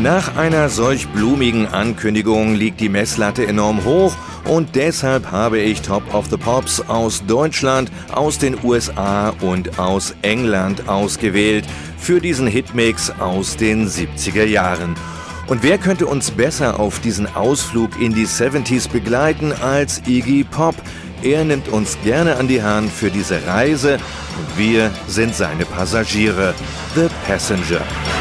Nach einer solch blumigen Ankündigung liegt die Messlatte enorm hoch und deshalb habe ich Top of the Pops aus Deutschland, aus den USA und aus England ausgewählt für diesen Hitmix aus den 70er Jahren. Und wer könnte uns besser auf diesen Ausflug in die 70s begleiten als Iggy Pop? Er nimmt uns gerne an die Hand für diese Reise und wir sind seine Passagiere. The Passenger.